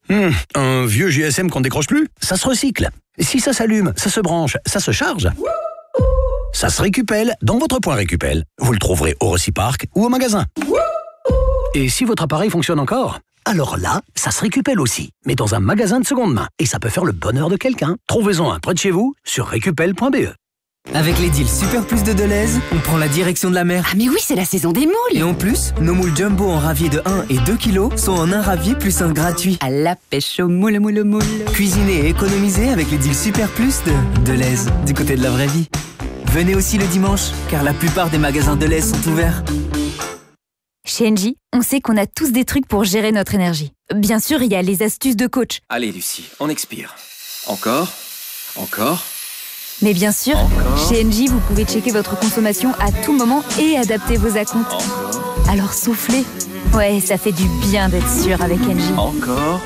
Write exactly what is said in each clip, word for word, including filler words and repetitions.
Hum, un vieux G S M qu'on décroche plus, ça se recycle. Si ça s'allume, ça se branche, ça se charge. Ça se récupelle dans votre point Récupel. Vous le trouverez au Reciparc ou au magasin. Et si votre appareil fonctionne encore, alors là, ça se récupelle aussi, mais dans un magasin de seconde main. Et ça peut faire le bonheur de quelqu'un. Trouvez-en un près de chez vous sur récupel point b e. Avec les deals Super Plus de Deleuze, on prend la direction de la mer. Ah mais oui, c'est la saison des moules. Et en plus, nos moules jumbo en ravier de un et deux kilos sont en un ravier plus un gratuit. À la pêche aux moules, moules, moules. Cuisiner et économiser avec les deals Super Plus de Deleuze, du côté de la vraie vie. Venez aussi le dimanche, car la plupart des magasins Deleuze sont ouverts. Chez Engie, on sait qu'on a tous des trucs pour gérer notre énergie. Bien sûr, il y a les astuces de coach. Allez Lucie, on expire. Encore, encore. Mais bien sûr, Encore. chez Engie, vous pouvez checker votre consommation à tout moment et adapter vos acomptes. Encore. Alors soufflez. Ouais, ça fait du bien d'être sûr avec Engie. Encore.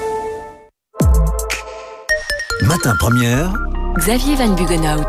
Matin première. Xavier Van Bugenhout.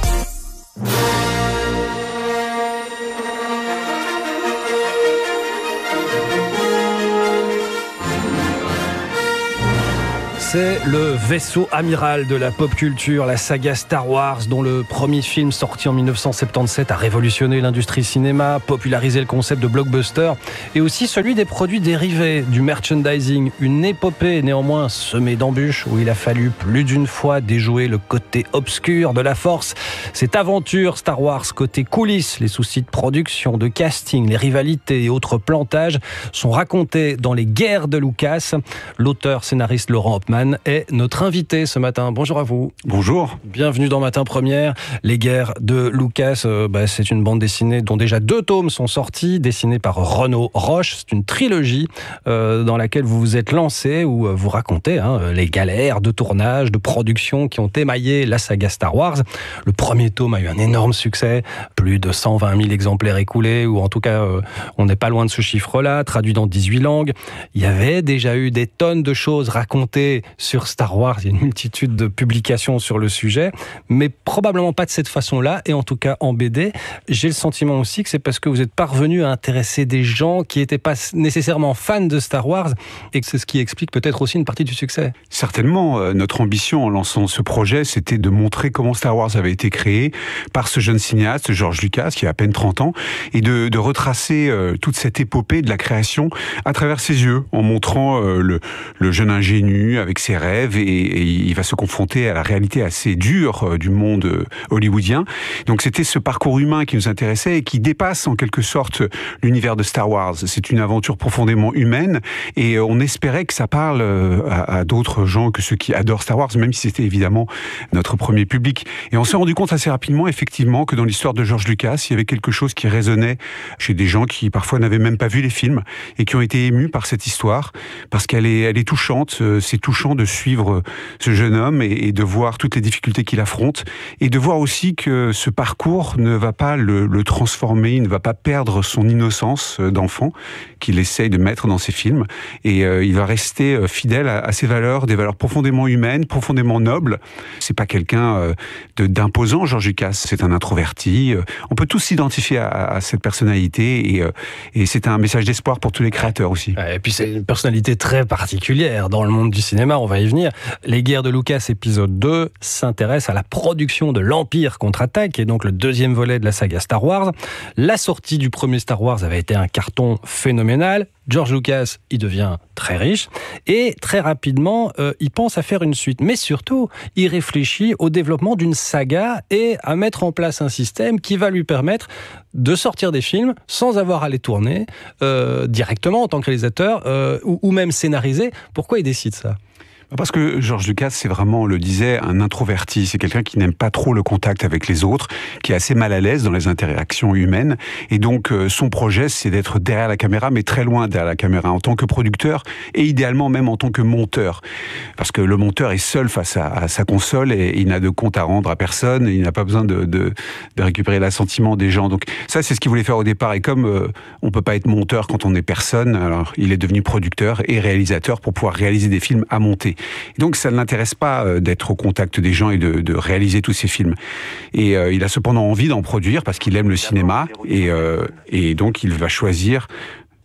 C'est le vaisseau amiral de la pop culture, la saga Star Wars, dont le premier film sorti en mille neuf cent soixante-dix-sept a révolutionné l'industrie cinéma, popularisé le concept de blockbuster, et aussi celui des produits dérivés, du merchandising. Une épopée néanmoins semée d'embûches, où il a fallu plus d'une fois déjouer le côté obscur de la Force. Cette aventure Star Wars côté coulisses, les soucis de production, de casting, les rivalités et autres plantages sont racontés dans les guerres de Lucas. L'auteur scénariste Laurent Hopman est notre invité ce matin. Bonjour à vous. Bonjour. Bienvenue dans Matin Première. Les guerres de Lucas, euh, bah, c'est une bande dessinée dont déjà deux tomes sont sortis, dessinée par Renaud Roche. C'est une trilogie euh, dans laquelle vous vous êtes lancé, où euh, vous racontez hein, les galères de tournage, de production qui ont émaillé la saga Star Wars. Le premier tome a eu un énorme succès, plus de cent vingt mille exemplaires écoulés, ou en tout cas, euh, on n'est pas loin de ce chiffre-là, traduit dans dix-huit langues. Il y avait déjà eu des tonnes de choses racontées sur Star Wars, il y a une multitude de publications sur le sujet, mais probablement pas de cette façon-là, et en tout cas en B D. J'ai le sentiment aussi que c'est parce que vous êtes parvenu à intéresser des gens qui n'étaient pas nécessairement fans de Star Wars, et que c'est ce qui explique peut-être aussi une partie du succès. Certainement, euh, notre ambition en lançant ce projet, c'était de montrer comment Star Wars avait été créé par ce jeune cinéaste, George Lucas, qui a à peine trente ans, et de, de retracer euh, toute cette épopée de la création à travers ses yeux, en montrant euh, le, le jeune ingénu avec ses rêves, et, et il va se confronter à la réalité assez dure du monde hollywoodien. Donc c'était ce parcours humain qui nous intéressait et qui dépasse en quelque sorte l'univers de Star Wars. C'est une aventure profondément humaine, et on espérait que ça parle à, à d'autres gens que ceux qui adorent Star Wars, même si c'était évidemment notre premier public. Et on s'est rendu compte assez rapidement, effectivement, que dans l'histoire de George Lucas, il y avait quelque chose qui résonnait chez des gens qui parfois n'avaient même pas vu les films et qui ont été émus par cette histoire, parce qu'elle est, elle est touchante. C'est touchant de suivre ce jeune homme et, et de voir toutes les difficultés qu'il affronte, et de voir aussi que ce parcours ne va pas le, le transformer, il ne va pas perdre son innocence d'enfant qu'il essaye de mettre dans ses films, et euh, il va rester fidèle à, à ses valeurs, des valeurs profondément humaines, profondément nobles. C'est pas quelqu'un euh, de, d'imposant, George Lucas, c'est un introverti. On peut tous s'identifier à, à cette personnalité, et, euh, et c'est un message d'espoir pour tous les créateurs aussi. Et puis c'est une personnalité très particulière dans le monde du cinéma, on va y venir. Les guerres de Lucas épisode deux s'intéresse à la production de l'Empire contre-attaque, qui est donc le deuxième volet de la saga Star Wars. La sortie du premier Star Wars avait été un carton phénoménal. George Lucas, il devient très riche, et très rapidement, euh, il pense à faire une suite. Mais surtout, il réfléchit au développement d'une saga et à mettre en place un système qui va lui permettre de sortir des films sans avoir à les tourner euh, directement en tant que réalisateur euh, ou, ou même scénariser. Pourquoi il décide ça ? Parce que George Lucas, c'est vraiment, on le disait, un introverti. C'est quelqu'un qui n'aime pas trop le contact avec les autres, qui est assez mal à l'aise dans les interactions humaines. Et donc, euh, son projet, c'est d'être derrière la caméra, mais très loin derrière la caméra, en tant que producteur, et idéalement même en tant que monteur. Parce que le monteur est seul face à, à sa console, et il n'a de compte à rendre à personne, il n'a pas besoin de, de, de récupérer l'assentiment des gens. Donc ça, c'est ce qu'il voulait faire au départ. Et comme euh, on peut pas être monteur quand on est personne, alors il est devenu producteur et réalisateur pour pouvoir réaliser des films à monter. Et donc ça ne l'intéresse pas d'être au contact des gens et de, de réaliser tous ces films. Et euh, il a cependant envie d'en produire parce qu'il aime le cinéma, et, euh, et donc il va choisir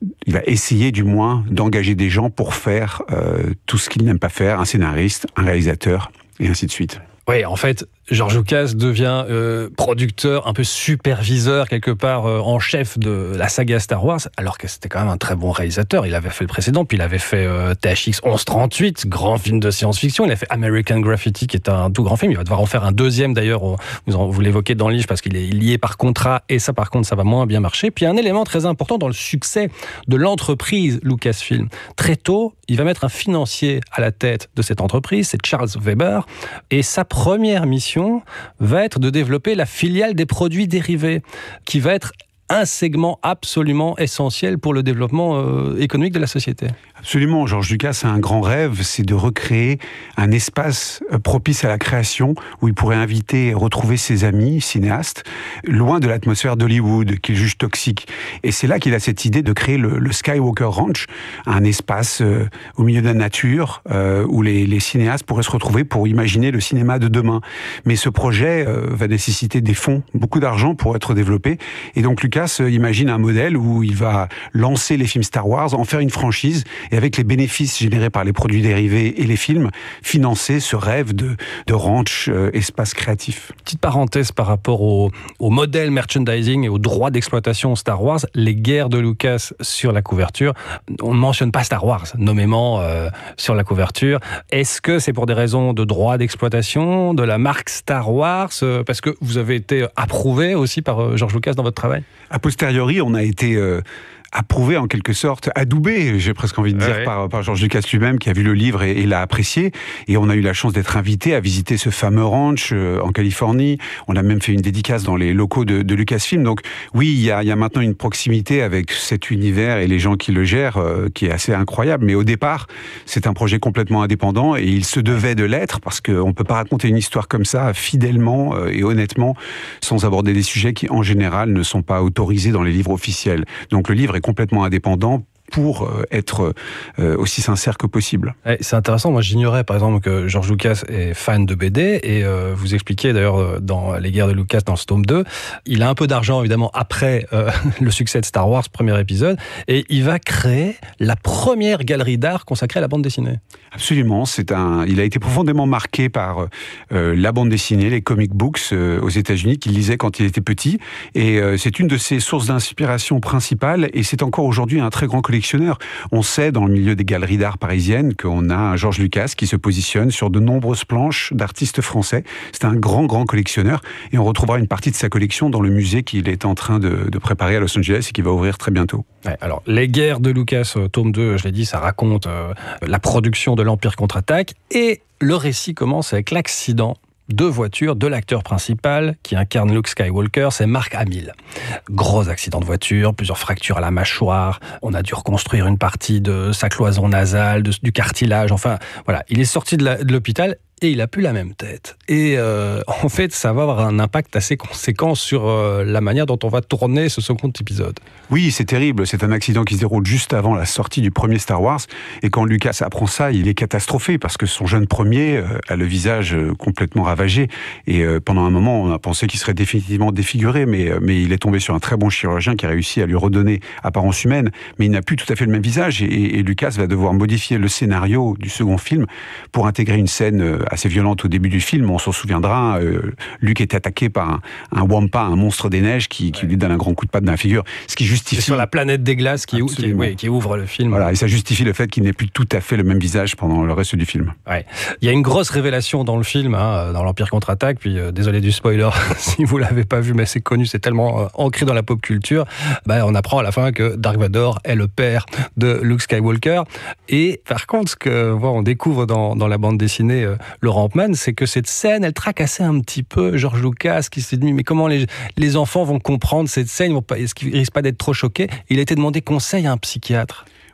il va essayer du moins d'engager des gens pour faire euh, tout ce qu'il n'aime pas faire, un scénariste, un réalisateur, et ainsi de suite. Oui, en fait, George Lucas devient euh, producteur, un peu superviseur quelque part euh, en chef de la saga Star Wars, alors que c'était quand même un très bon réalisateur. Il avait fait le précédent, puis il avait fait euh, T H X onze trente-huit, grand film de science-fiction. Il a fait American Graffiti, qui est un tout grand film. Il va devoir en faire un deuxième d'ailleurs. Vous, en, vous l'évoquez dans le livre parce qu'il est lié par contrat, et ça par contre, ça va moins bien marcher. Puis un élément très important dans le succès de l'entreprise Lucasfilm. Très tôt, il va mettre un financier à la tête de cette entreprise, c'est Charles Weber, et sa première mission va être de développer la filiale des produits dérivés, qui va être un segment absolument essentiel pour le développement euh, économique de la société. Absolument, George Lucas a un grand rêve, c'est de recréer un espace propice à la création où il pourrait inviter et retrouver ses amis cinéastes, loin de l'atmosphère d'Hollywood qu'il juge toxique. Et c'est là qu'il a cette idée de créer le, le Skywalker Ranch, un espace euh, au milieu de la nature euh, où les, les cinéastes pourraient se retrouver pour imaginer le cinéma de demain. Mais ce projet euh, va nécessiter des fonds, beaucoup d'argent pour être développé. Et donc Lucas imagine un modèle où il va lancer les films Star Wars, en faire une franchise, et avec les bénéfices générés par les produits dérivés et les films, financer ce rêve de, de ranch, euh, espace créatif. Petite parenthèse par rapport au, au modèle merchandising et aux droits d'exploitation Star Wars, les guerres de Lucas sur la couverture, on ne mentionne pas Star Wars, nommément euh, sur la couverture. Est-ce que c'est pour des raisons de droits d'exploitation, de la marque Star Wars, euh, parce que vous avez été approuvé aussi par euh, George Lucas dans votre travail ? A posteriori, on a été euh, approuvé en quelque sorte, adoubé, j'ai presque envie de dire, ouais. par, par George Lucas lui-même, qui a vu le livre et, et l'a apprécié. Et on a eu la chance d'être invité à visiter ce fameux ranch euh, en Californie. On a même fait une dédicace dans les locaux de, de Lucasfilm. Donc oui, il y a, il y a maintenant une proximité avec cet univers et les gens qui le gèrent euh, qui est assez incroyable. Mais au départ, c'est un projet complètement indépendant et il se devait de l'être parce qu'on ne peut pas raconter une histoire comme ça fidèlement euh, et honnêtement sans aborder des sujets qui, en général, ne sont pas autorisés dans les livres officiels. Donc le livre est complètement indépendant pour être euh, aussi sincère que possible. C'est intéressant, moi j'ignorais par exemple que George Lucas est fan de B D, et euh, vous expliquez d'ailleurs dans Les guerres de Lucas, dans ce tome deux, il a un peu d'argent évidemment après euh, le succès de Star Wars, premier épisode, et il va créer la première galerie d'art consacrée à la bande dessinée. Absolument, c'est un, il a été profondément marqué par euh, la bande dessinée, les comic books euh, aux États-Unis qu'il lisait quand il était petit, et euh, c'est une de ses sources d'inspiration principales, et c'est encore aujourd'hui un très grand collectionneur. On sait dans le milieu des galeries d'art parisiennes qu'on a un George Lucas qui se positionne sur de nombreuses planches d'artistes français. C'est un grand, grand collectionneur, et on retrouvera une partie de sa collection dans le musée qu'il est en train de, de préparer à Los Angeles et qui va ouvrir très bientôt. Ouais, alors, Les guerres de Lucas, tome deux, je l'ai dit, ça raconte euh, la production de l'Empire contre-attaque, et le récit commence avec l'accident de voiture de l'acteur principal qui incarne Luke Skywalker, c'est Mark Hamill. Gros accident de voiture, plusieurs fractures à la mâchoire, on a dû reconstruire une partie de sa cloison nasale, de, du cartilage, enfin voilà, il est sorti de, la, de l'hôpital et il a plus la même tête. Et euh, en fait, ça va avoir un impact assez conséquent sur euh, la manière dont on va tourner ce second épisode. Oui, c'est terrible. C'est un accident qui se déroule juste avant la sortie du premier Star Wars. Et quand Lucas apprend ça, il est catastrophé parce que son jeune premier euh, a le visage euh, complètement ravagé. Et euh, pendant un moment, on a pensé qu'il serait définitivement défiguré, mais, euh, mais il est tombé sur un très bon chirurgien qui a réussi à lui redonner apparence humaine. Mais il n'a plus tout à fait le même visage. Et, et, et Lucas va devoir modifier le scénario du second film pour intégrer une scène euh, assez violente au début du film. On s'en souviendra, euh, Luke est attaqué par un, un Wampa, un monstre des neiges qui, qui lui donne un grand coup de patte dans la figure. Ce qui justifie... C'est sur la planète des glaces qui, qui, oui, qui ouvre le film. Voilà, et ça justifie le fait qu'il n'ait plus tout à fait le même visage pendant le reste du film. Ouais. Il y a une grosse révélation dans le film, hein, dans l'Empire contre-attaque, puis euh, désolé du spoiler si vous l'avez pas vu, mais c'est connu, c'est tellement euh, ancré dans la pop culture. Bah, on apprend à la fin que Dark Vador est le père de Luke Skywalker. Et par contre, ce que voilà, on découvre dans, dans la bande dessinée euh, le Rampman, c'est que cette scène, elle tracassait un petit peu George Lucas, qui s'est dit mais comment les, les enfants vont comprendre cette scène, est-ce qu'ils risquent pas d'être trop choqués? Il a été demandé conseil à un psychiatre.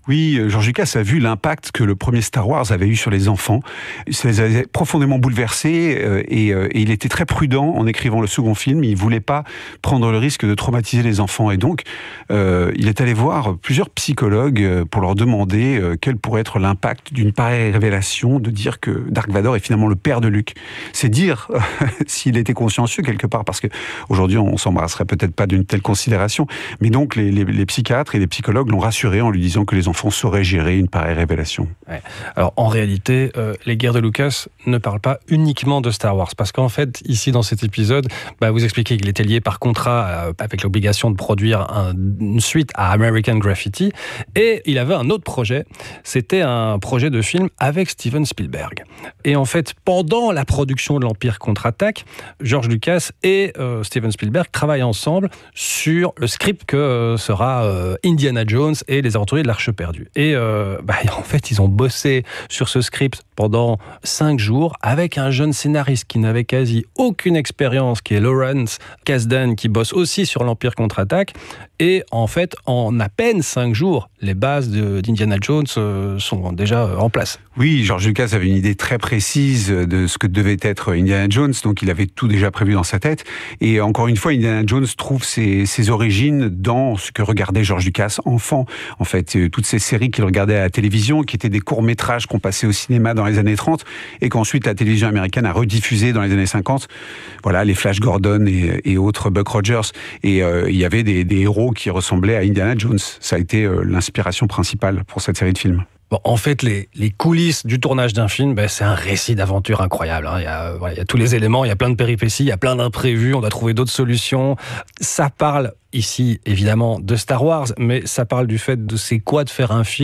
Oui, George Lucas a vu l'impact que le premier Star Wars avait eu sur les enfants. Ça les avait profondément bouleversés euh, et, euh, et il était très prudent en écrivant le second film. Il voulait pas prendre le risque de traumatiser les enfants et donc euh, il est allé voir plusieurs psychologues pour leur demander euh, quel pourrait être l'impact d'une pareille révélation de dire que Dark Vador est finalement le père de Luke. C'est dire euh, s'il était consciencieux quelque part, parce que aujourd'hui on s'embrasserait peut-être pas d'une telle considération, mais donc les, les, les psychiatres et les psychologues l'ont rassuré en lui disant que les enfants saurait gérer une pareille révélation. Ouais. Alors en réalité, euh, les guerres de Lucas ne parlent pas uniquement de Star Wars, parce qu'en fait, ici dans cet épisode, bah, vous expliquez qu'il était lié par contrat euh, avec l'obligation de produire un, une suite à American Graffiti, et il avait un autre projet, c'était un projet de film avec Steven Spielberg. Et en fait, pendant la production de l'Empire contre-attaque, George Lucas et euh, Steven Spielberg travaillent ensemble sur le script que euh, sera euh, Indiana Jones et les aventuriers de l'Arche perdue. Et euh, bah, en fait, ils ont bossé sur ce script pendant cinq jours avec un jeune scénariste qui n'avait quasi aucune expérience, qui est Lawrence Kasdan, qui bosse aussi sur l'Empire contre-attaque. Et en fait, en à peine cinq jours, les bases de, d'Indiana Jones euh, sont déjà euh, en place. Oui, George Lucas avait une idée très précise de ce que devait être Indiana Jones, donc il avait tout déjà prévu dans sa tête. Et encore une fois, Indiana Jones trouve ses, ses origines dans ce que regardait George Lucas enfant. En fait, toutes ces séries qu'il regardait à la télévision, qui étaient des courts-métrages qu'on passait au cinéma dans les années trente, et qu'ensuite la télévision américaine a rediffusé dans les années cinquante. Voilà, les Flash Gordon et, et autres, Buck Rogers. Et euh, il y avait des, des héros qui ressemblaient à Indiana Jones. Ça a été euh, l'inspiration principale pour cette série de films. Bon, en fait, les, les coulisses du tournage d'un film, ben, c'est un récit d'aventure incroyable. Hein. Il y a, voilà, il y a tous les éléments, il y a plein de péripéties, il y a plein d'imprévus, on doit trouver d'autres solutions. Ça parle ici, évidemment, de Star Wars, mais ça parle du fait de c'est quoi de faire un film